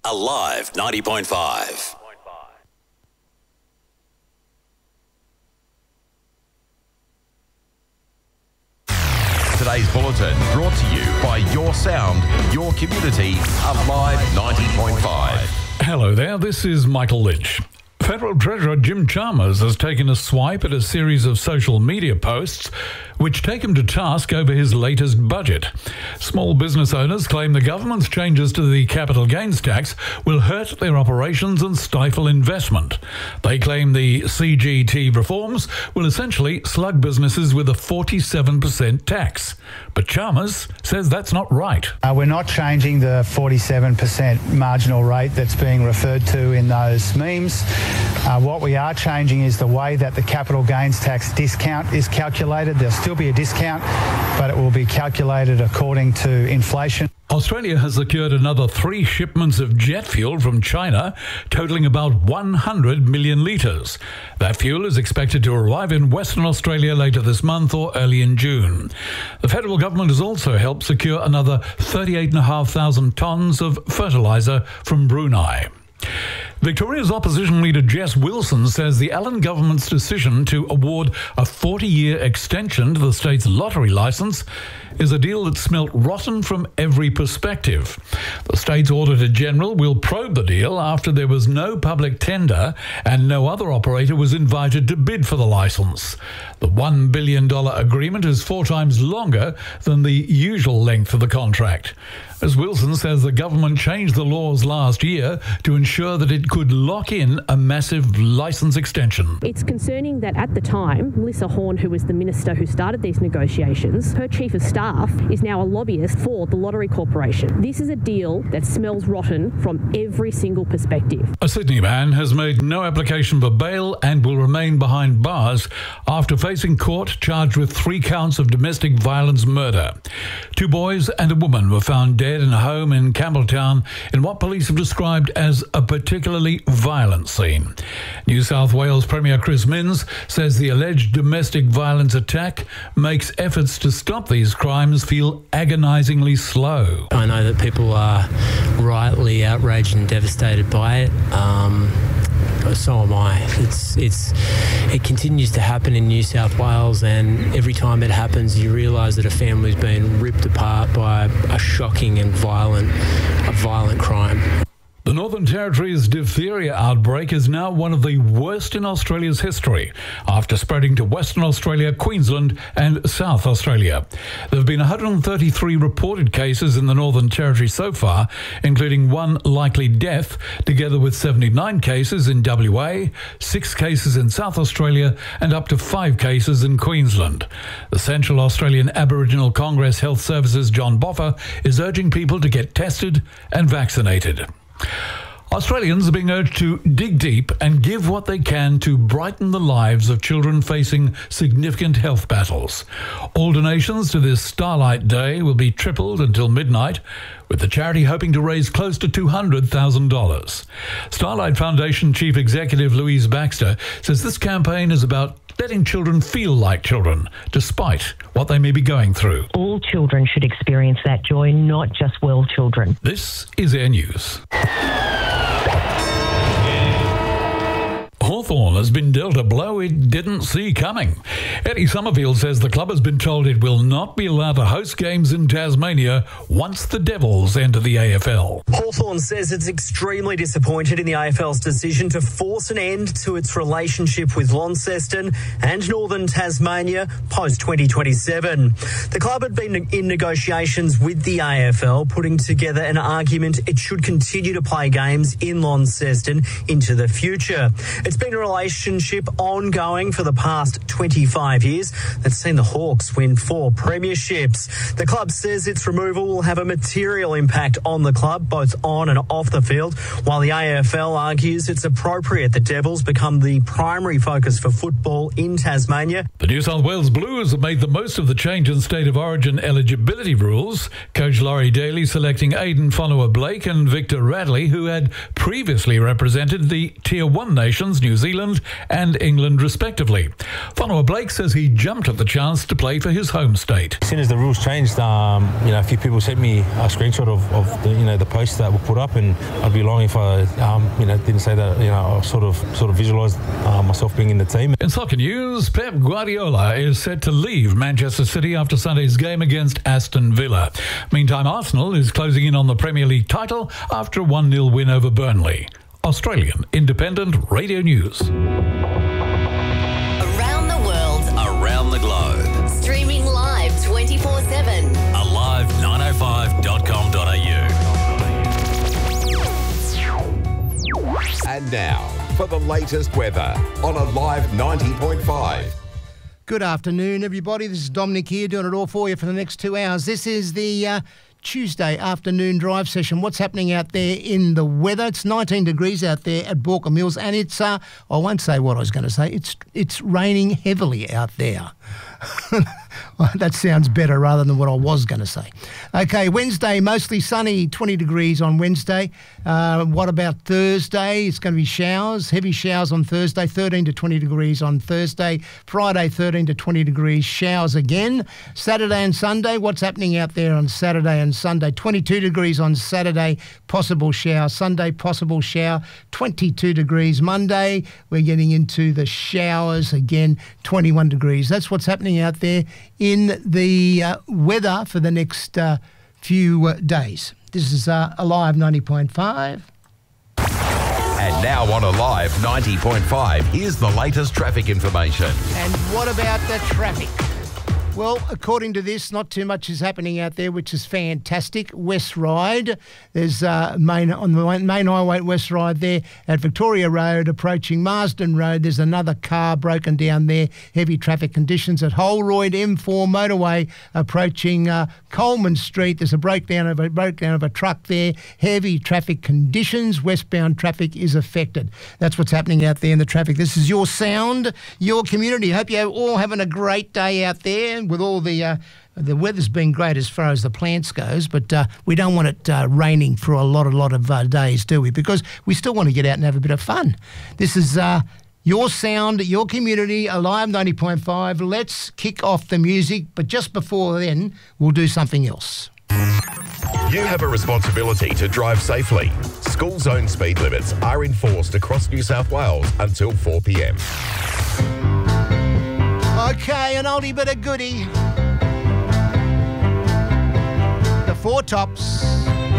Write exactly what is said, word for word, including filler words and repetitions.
Alive ninety point five. Today's bulletin brought to you by Your Sound, Your Community, Alive ninety point five. Hello there, this is Michael Lynch. Federal Treasurer Jim Chalmers has taken a swipe at a series of social media posts which take him to task over his latest budget. Small business owners claim the government's changes to the capital gains tax will hurt their operations and stifle investment. They claim the C G T reforms will essentially slug businesses with a forty-seven percent tax. But Chalmers says that's not right. Uh, we're not changing the forty-seven percent marginal rate that's being referred to in those memes. Uh, what we are changing is the way that the capital gains tax discount is calculated. There'll still be a discount, but it will be calculated according to inflation. Australia has secured another three shipments of jet fuel from China, totalling about one hundred million litres. That fuel is expected to arrive in Western Australia later this month or early in June. The federal government has also helped secure another thirty-eight thousand five hundred tonnes of fertiliser from Brunei. Victoria's opposition leader Jess Wilson says the Allen government's decision to award a forty-year extension to the state's lottery licence is a deal that smelt rotten from every perspective. The state's Auditor General will probe the deal after there was no public tender and no other operator was invited to bid for the licence. The one billion dollars agreement is four times longer than the usual length of the contract. As Wilson says, the government changed the laws last year to ensure that it could lock in a massive licence extension. It's concerning that at the time, Melissa Horne, who was the minister who started these negotiations, her chief of staff is now a lobbyist for the Lottery Corporation. This is a deal that smells rotten from every single perspective. A Sydney man has made no application for bail and will remain behind bars after facing court charged with three counts of domestic violence murder. Two boys and a woman were found dead in a home in Campbelltown in what police have described as a particularly violent scene. New South Wales Premier Chris Minns says the alleged domestic violence attack makes efforts to stop these crimes feel agonisingly slow. I know that people are rightly outraged and devastated by it. Um, so am I. It's it's it continues to happen in New South Wales, and every time it happens you realise that a family's been ripped apart by a shocking and violent a violent crime. The Northern Territory's diphtheria outbreak is now one of the worst in Australia's history after spreading to Western Australia, Queensland and South Australia. There have been one hundred thirty-three reported cases in the Northern Territory so far, including one likely death, together with seventy-nine cases in W A, six cases in South Australia and up to five cases in Queensland. The Central Australian Aboriginal Congress Health Services John Boffa is urging people to get tested and vaccinated. Australians are being urged to dig deep and give what they can to brighten the lives of children facing significant health battles. All donations to this Starlight Day will be tripled until midnight, with the charity hoping to raise close to two hundred thousand dollars. Starlight Foundation Chief Executive Louise Baxter says this campaign is about letting children feel like children, despite what they may be going through. All children should experience that joy, not just well children. This is Air News. Hawthorn has been dealt a blow it didn't see coming. Eddie Summerfield says the club has been told it will not be allowed to host games in Tasmania once the Devils enter the A F L. Hawthorn says it's extremely disappointed in the A F L's decision to force an end to its relationship with Launceston and Northern Tasmania post twenty twenty-seven. The club had been in negotiations with the A F L, putting together an argument it should continue to play games in Launceston into the future. It's been a relationship ongoing for the past twenty-five years that's seen the Hawks win four premierships. The club says its removal will have a material impact on the club, both on and off the field, while the A F L argues it's appropriate the Devils become the primary focus for football in Tasmania. The New South Wales Blues have made the most of the change in state of origin eligibility rules. Coach Laurie Daly selecting Aidan Fonua-Blake and Victor Radley, who had previously represented the Tier one nations New Zealand Zealand and England respectively. Whanua Blake says he jumped at the chance to play for his home state. As soon as the rules changed, um, you know, a few people sent me a screenshot of, of the, you know, the posts that were put up, and I'd be lying if I, um, you know, didn't say that. You know, I sort of, sort of visualised uh, myself being in the team. In soccer news, Pep Guardiola is set to leave Manchester City after Sunday's game against Aston Villa. Meantime, Arsenal is closing in on the Premier League title after a one nil win over Burnley. Australian Independent Radio News. Around the world, Around the globe. streaming live twenty-four seven. alive nine oh five dot com dot a u. And now, for the latest weather on Alive ninety point five. Good afternoon, everybody. This is Dominic here, doing it all for you for the next two hours. This is the uh, Tuesday afternoon drive session. What's happening out there in the weather? It's nineteen degrees out there at Baulkham Hills, and it's, uh, I won't say what I was going to say, it's it's raining heavily out there. That sounds better rather than what I was going to say. Okay, Wednesday, mostly sunny, twenty degrees on Wednesday. Uh, what about Thursday? It's going to be showers, heavy showers on Thursday, thirteen to twenty degrees on Thursday. Friday, thirteen to twenty degrees, showers again. Saturday and Sunday, what's happening out there on Saturday and Sunday? twenty-two degrees on Saturday, possible shower. Sunday, possible shower, twenty-two degrees. Monday, we're getting into the showers again, twenty-one degrees. That's what's happening out there in the uh, weather for the next uh, few uh, days. This is uh, Alive ninety point five. And now on Alive ninety point five, here's the latest traffic information. And what about the traffic? Well, according to this, not too much is happening out there, which is fantastic. West Ryde, there's uh, main on the main highway at West Ryde there at Victoria Road, approaching Marsden Road. There's another car broken down there. Heavy traffic conditions at Holroyd M four motorway, approaching uh, Coleman Street. There's a breakdown of a breakdown of a truck there. Heavy traffic conditions. Westbound traffic is affected. That's what's happening out there in the traffic. This is your sound, your community. Hope you're all having a great day out there. With all the uh, the weather's been great as far as the plants goes, but uh, we don't want it uh, raining for a lot, a lot of uh, days, do we? Because we still want to get out and have a bit of fun. This is uh, your sound, your community, Alive ninety point five. Let's kick off the music, but just before then, we'll do something else. You have a responsibility to drive safely. School zone speed limits are enforced across New South Wales until four p m. Okay, an oldie but a goodie. The Four Tops.